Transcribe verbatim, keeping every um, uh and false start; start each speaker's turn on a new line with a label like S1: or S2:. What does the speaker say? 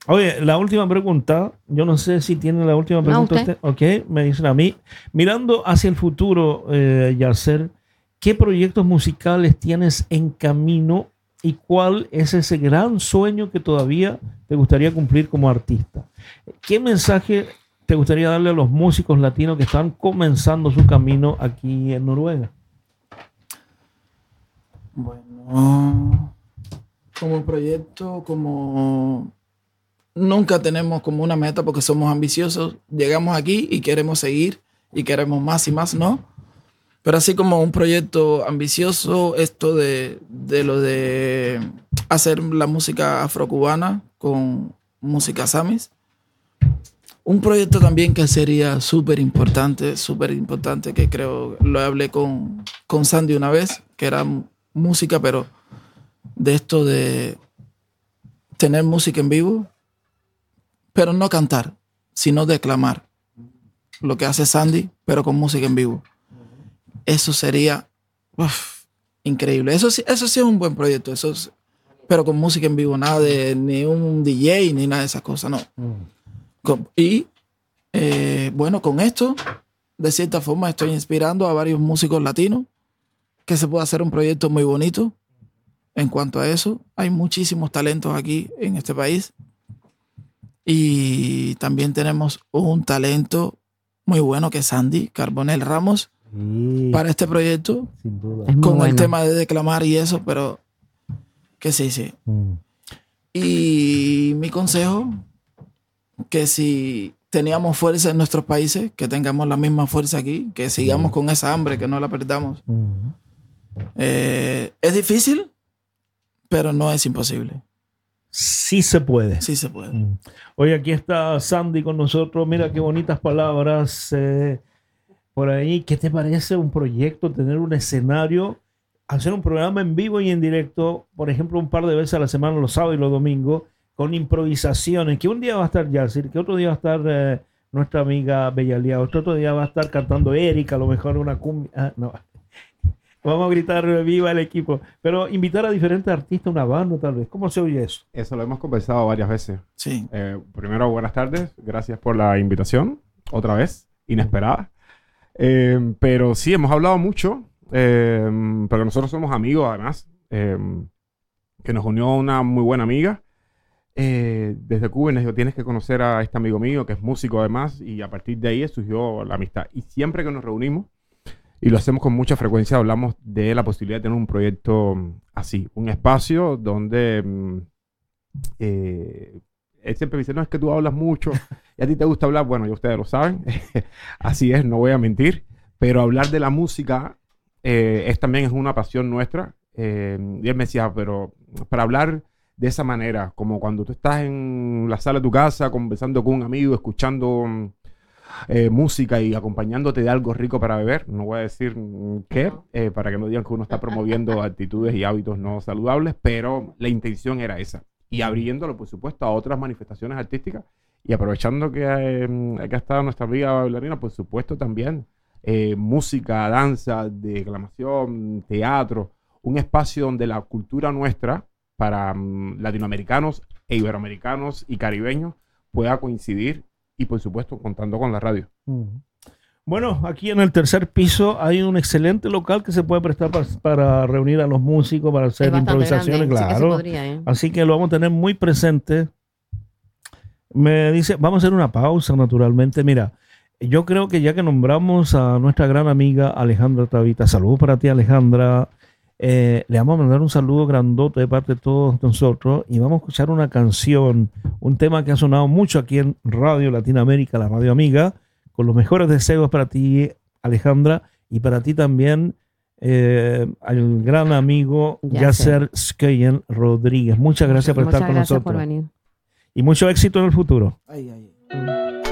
S1: Oye, la última pregunta, yo no sé si tiene la última pregunta.
S2: No, usted.
S1: usted. Ok, me dicen a mí. Mirando hacia el futuro, eh, Yasser, ¿qué proyectos musicales tienes en camino y cuál es ese gran sueño que todavía te gustaría cumplir como artista? ¿Qué mensaje te gustaría darle a los músicos latinos que están comenzando su camino aquí en Noruega?
S3: Bueno, como proyecto, como nunca tenemos como una meta porque somos ambiciosos, llegamos aquí y queremos seguir y queremos más y más, ¿no? Pero así como un proyecto ambicioso, esto de, de lo de hacer la música afrocubana con música samis. Un proyecto también que sería súper importante, súper importante, que creo, lo hablé con, con Sandy una vez, que era música, pero de esto de tener música en vivo, pero no cantar, sino declamar. Lo que hace Sandy, pero con música en vivo. Eso sería uf, increíble. Eso sí, eso sí es un buen proyecto, eso es, pero con música en vivo, nada de ni un D J ni nada de esas cosas, no. Mm. Con, y eh, bueno, con esto, de cierta forma, estoy inspirando a varios músicos latinos que se puede hacer un proyecto muy bonito. En cuanto a eso, hay muchísimos talentos aquí en este país y también tenemos un talento muy bueno que es Sandy Carbonell Ramos. Sí, para este proyecto, sin duda. Con bueno. El tema de declamar y eso, pero que sí, sí. Mm. Y mi consejo, que si teníamos fuerza en nuestros países, que tengamos la misma fuerza aquí, que sigamos mm. con esa hambre, que no la perdamos. Mm. Eh, es difícil, pero no es imposible.
S1: Sí se puede.
S3: Sí se puede.
S1: Mm. Hoy aquí está Sandy con nosotros. Mira qué bonitas palabras. Eh, Por ahí, ¿qué te parece un proyecto, tener un escenario, hacer un programa en vivo y en directo, por ejemplo, un par de veces a la semana, los sábados y los domingos, con improvisaciones, que un día va a estar Yasser, que otro día va a estar eh, nuestra amiga Bellalia, otro, otro día va a estar cantando Erika, a lo mejor una cumbia, ah, no, vamos a gritar viva el equipo, pero invitar a diferentes artistas, una banda tal vez, ¿cómo se oye eso?
S4: Eso lo hemos conversado varias veces.
S3: Sí.
S4: Eh, primero, buenas tardes, gracias por la invitación, otra vez, inesperada. Eh, pero sí, hemos hablado mucho, eh, pero nosotros somos amigos además, eh, que nos unió una muy buena amiga eh, desde Cuba y nos dijo, tienes que conocer a este amigo mío que es músico además, y a partir de ahí surgió la amistad. Y siempre que nos reunimos, y lo hacemos con mucha frecuencia, hablamos de la posibilidad de tener un proyecto así, un espacio donde... Eh, él siempre me dice, no, es que tú hablas mucho y a ti te gusta hablar. Bueno, ya ustedes lo saben. Así es, no voy a mentir. Pero hablar de la música eh, es también es una pasión nuestra. Eh, y él me decía, pero para hablar de esa manera, como cuando tú estás en la sala de tu casa conversando con un amigo, escuchando eh, música y acompañándote de algo rico para beber, no voy a decir qué, eh, para que no digan que uno está promoviendo actitudes y hábitos no saludables, pero la intención era esa. Y abriéndolo, por supuesto, a otras manifestaciones artísticas y aprovechando que, eh, que ha estado nuestra amiga bailarina, por supuesto, también eh, música, danza, declamación, teatro, un espacio donde la cultura nuestra para um, latinoamericanos e iberoamericanos y caribeños pueda coincidir y, por supuesto, contando con la radio.
S1: Uh-huh. Bueno, aquí en el tercer piso hay un excelente local que se puede prestar para, para reunir a los músicos, para hacer improvisaciones, grande, claro. Sí que se podría, ¿eh? Así que lo vamos a tener muy presente. Me dice, vamos a hacer una pausa, naturalmente. Mira, yo creo que ya que nombramos a nuestra gran amiga Alejandra Tavita, saludos para ti, Alejandra. Eh, le vamos a mandar un saludo grandote de parte de todos nosotros y vamos a escuchar una canción, un tema que ha sonado mucho aquí en Radio Latinoamérica, la Radio Amiga. Con los mejores deseos para ti, Alejandra, y para ti también, eh, al gran amigo Yasser Skeien Rodríguez. Muchas gracias por
S2: Muchas
S1: estar con
S2: gracias
S1: nosotros.
S2: Por venir.
S1: Y mucho éxito en el futuro.
S3: Ay, ay.